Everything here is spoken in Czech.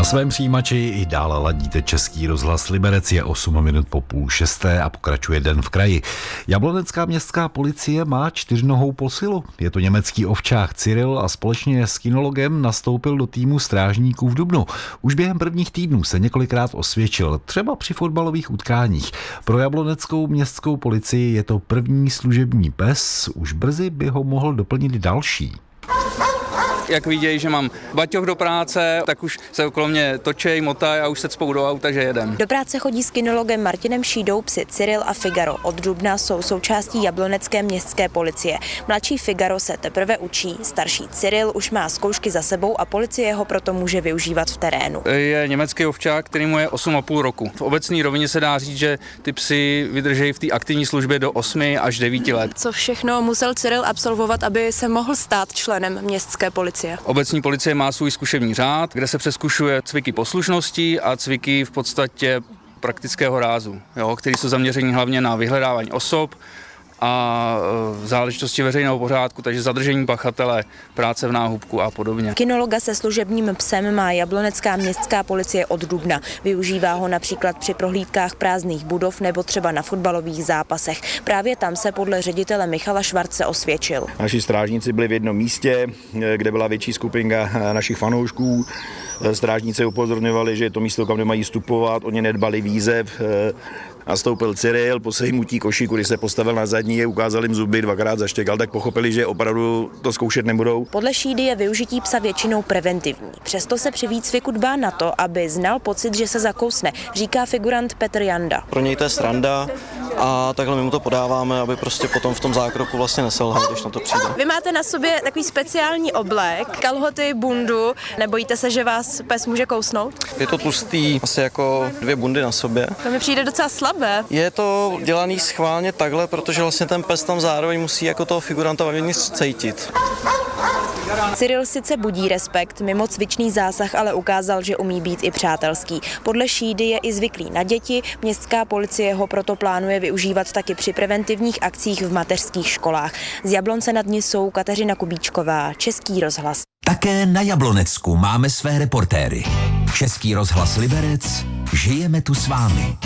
svém přijímači i dále ladíte Český rozhlas Liberec, je 8 minut po 5:30 a pokračuje Den v kraji. Jablonecká městská policie má čtyřnohou posilu. Je to německý ovčák Cyril a společně s kinologem nastoupil do týmu strážníků v dubnu. Už během prvních týdnů se několikrát osvědčil, třeba při fotbalových utkáních. Pro jabloneckou městskou policii je to první služební pes, už brzy by ho mohl doplnit další. Jak vidějí, že mám baťoch do práce, tak už se okolo mě točej, motaj a už se cpou do auta, že jedem. Do práce chodí s kinologem Martinem Šídou psi Cyril a Figaro. Od dubna jsou součástí jablonecké městské policie. Mladší Figaro se teprve učí, starší Cyril už má zkoušky za sebou a policie ho proto může využívat v terénu. Je německý ovčák, který mu je 8,5 roku. V obecné rovině se dá říct, že ty psy vydrží v té aktivní službě do 8 až 9 let. Co všechno musel Cyril absolvovat, aby se mohl stát členem městské policie? Obecní policie má svůj zkušební řád, kde se přezkušuje cviky poslušnosti a cviky v podstatě praktického rázu, který jsou zaměření hlavně na vyhledávání osob a záležitosti veřejného pořádku, takže zadržení pachatele, práce v náhubku a podobně. Kinologa se služebním psem má jablonecká městská policie od dubna. Využívá ho například při prohlídkách prázdných budov nebo třeba na fotbalových zápasech. Právě tam se podle ředitele Michala Švarce osvědčil. Naši strážníci byli v jednom místě, kde byla větší skupinka našich fanoušků. Strážníci upozorňovali, že je to místo, kam nemají vstupovat, oni nedbali výzev. Nastoupil Cyril, po sejmutí košíku, když se postavil na zadní, ukázal jim zuby, dvakrát zaštěkal, tak pochopili, že opravdu to zkoušet nebudou. Podle Šídy je využití psa většinou preventivní. Přesto se při výcviku dbá na to, aby znal pocit, že se zakousne, říká figurant Petr Janda. Pro něj to je sranda a takhle my mu to podáváme, aby prostě potom v tom zákroku vlastně neselhal, když na to přijde. Vy máte na sobě takový speciální oblek, kalhoty, bundu. Nebojíte se, že vás pes může kousnout? Je to tlustý, asi jako 2 bundy na sobě. To mi přijde docela slabé. Je to dělaný schválně takhle, protože vlastně ten pes tam zároveň musí jako toho figuranta vevnitř cítit. Cyril sice budí respekt, mimo cvičný zásah ale ukázal, že umí být i přátelský. Podle Šídy je i zvyklý na děti, městská policie ho proto plánuje využívat taky při preventivních akcích v mateřských školách. Z Jablonce nad Nisou Kateřina Kubíčková, Český rozhlas. Také na Jablonecku máme své reportéry. Český rozhlas Liberec, žijeme tu s vámi.